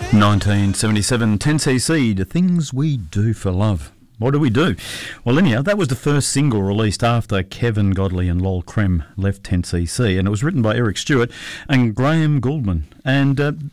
1977 10cc, The Things We Do for Love. What do we do? Well, anyhow, that was the first single released after Kevin Godley and Lol Creme left 10cc, and it was written by Eric Stewart and Graham Gouldman. And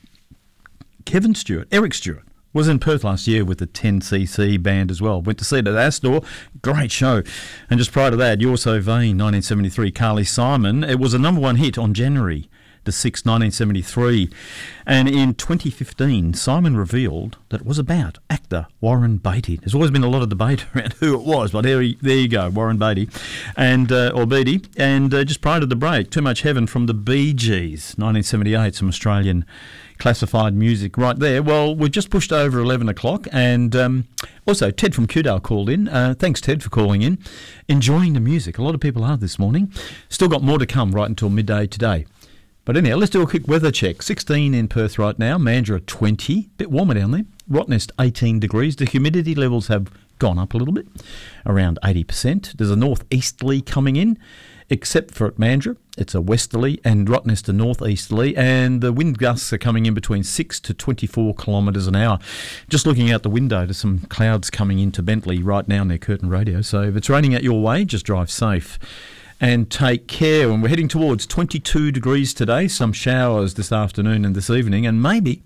Kevin Stewart, Eric Stewart, was in Perth last year with the 10cc band as well. Went to see it at Astor. Great show. And just prior to that, You're So Vain, 1973, Carly Simon. It was a number one hit on January the 6th, 1973. And in 2015, Simon revealed that it was about actor Warren Beatty. There's always been a lot of debate around who it was, but there you go, Warren Beatty, and or Beatty. And just prior to the break, Too Much Heaven from the Bee Gees, 1978, some Australian classified music right there. Well, we've just pushed over 11 o'clock, and also Ted from Kewdale called in. Thanks, Ted, for calling in. Enjoying the music. A lot of people are this morning. Still got more to come right until midday today. But anyhow, let's do a quick weather check. 16 in Perth right now, Mandurah 20, bit warmer down there. Rottnest 18 degrees. The humidity levels have gone up a little bit, around 80%. There's a northeasterly coming in, except for at Mandurah. It's a westerly, and Rottnest a northeasterly, and the wind gusts are coming in between 6 to 24 kilometres an hour. Just looking out the window, there's some clouds coming into Bentley right now near Curtin Radio, so if it's raining out your way, just drive safe and take care. And we're heading towards 22 degrees today, some showers this afternoon and this evening, and maybe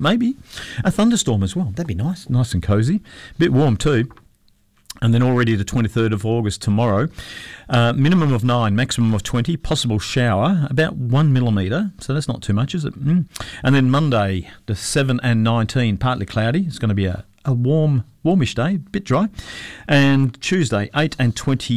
a thunderstorm as well. That'd be nice and cosy. Bit warm too. And then already the 23rd of August tomorrow, minimum of 9, maximum of 20, possible shower, about 1 millimetre, so that's not too much, is it? And then Monday, the 7 and 19, partly cloudy. It's going to be a warmish day, a bit dry. And Tuesday, 8 and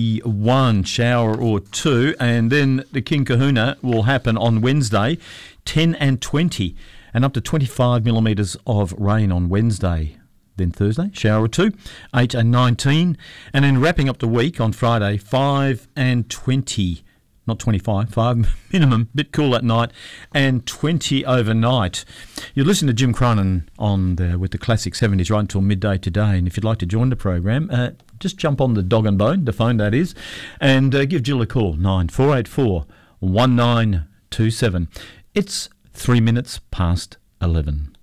21, shower or 2. And then the King Kahuna will happen on Wednesday, 10 and 20, and up to 25 millimetres of rain on Wednesday. Then Thursday, shower or 2, 8 and 19. And then wrapping up the week on Friday, 5 and 20. Not 25, 5 minimum, bit cool at night, and 20 overnight. You're listening to Jim Cronin with the classic 70s right until midday today, and if you'd like to join the program, just jump on the Dog and Bone, the phone that is, and give Jill a call, 9484 1927. It's 3 minutes past 11.